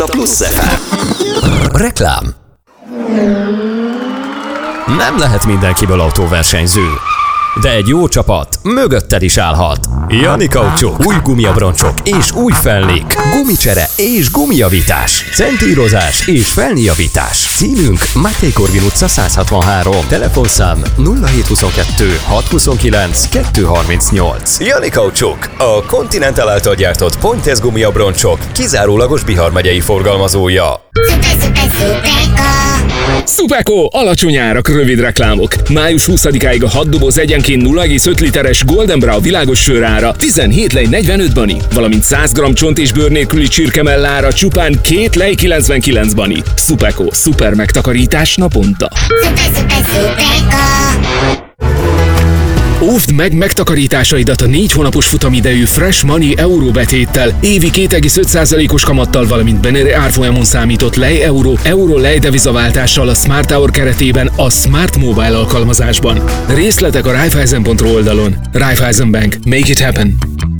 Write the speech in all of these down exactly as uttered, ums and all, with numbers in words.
a Plusz ef em. Reklám. Nem lehet mindenkiből autóversenyző, de egy jó csapat mögötted is állhat. Jani Kaucsuk, új gumiabroncsok és új fellék, gumicsere és gumijavítás, centírozás és felnijavítás. Címünk Máté Korvin utca száz hatvanhárom, telefonszám nulla hét huszonkettő hat huszonkilenc kettő harmincnyolc. Jani Kaucsuk, a Continental által gyártott Pointez gumiabroncsok kizárólagos Bihar megyei forgalmazója. Szupeko! Alacsony árak, rövid reklámok. május huszadikáig a hat doboz egyenként nulla egész öt literes Golden Brown világos sörára tizenhét lej negyvenöt bani, valamint száz gramm csont és bőr nélküli csirkemellára csupán két lej kilencvenkilenc bani. Szupeko, szuper megtakarítás naponta. Óvd meg megtakarításaidat a négy hónapos futamidejű Fresh Money euróbetéttel, évi két egész öt százalékos kamattal, valamint Beneri árfolyamon számított lej euró, euró lej devizaváltással a Smart Tower keretében a Smart Mobile alkalmazásban. Részletek a Raiffeisen pont ru oldalon. Raiffeisen Bank. Make it happen!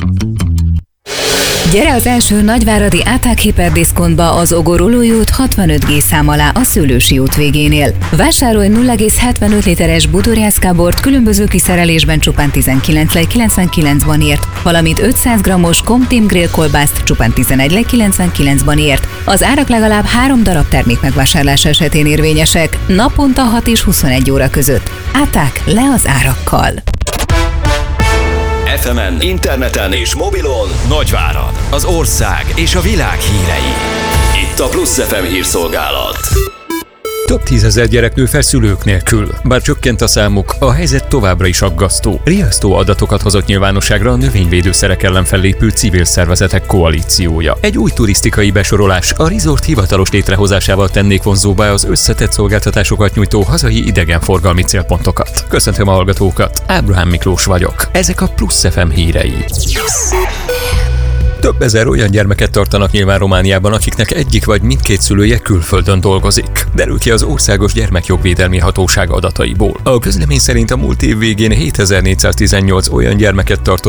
Gyere az első nagyváradi Áták hiperdiszkontba az Ogorolói út hatvanöt G szám alá a Szőlősi út végénél. Vásárolj nulla egész hetvenöt literes bútorjászkábort különböző kiszerelésben csupán tizenkilenc lej kilencvenkilenc banért, valamint ötszáz grammos Comteam grill kolbászt csupán tizenegy lej kilencvenkilenc banért. Az árak legalább három darab termék megvásárlása esetén érvényesek, naponta hat és huszonegy óra között. Áták, le az árakkal! ef emen, interneten és mobilon Nagyvárad, az ország és a világ hírei. Itt a Plusz ef em hírszolgálat. Több tízezer gyerek nő fel szülők nélkül. Bár csökkent a számuk, a helyzet továbbra is aggasztó. Riasztó adatokat hozott nyilvánosságra a növényvédőszerek ellen fellépő civil szervezetek koalíciója. Egy új turisztikai besorolás a resort hivatalos létrehozásával tennék vonzóbbá az összetett szolgáltatásokat nyújtó hazai idegenforgalmi célpontokat. Köszöntöm a hallgatókat, Ábrahám Miklós vagyok. Ezek a Plusz ef em hírei. Több ezer olyan gyermeket tartanak nyilván Romániában, akiknek egyik vagy mindkét szülője külföldön dolgozik. Derül ki az Országos Gyermekjogvédelmi Hatóság adataiból. A közlemény szerint a múlt év végén hétezer-négyszáztizennyolc olyan gyermeket tartott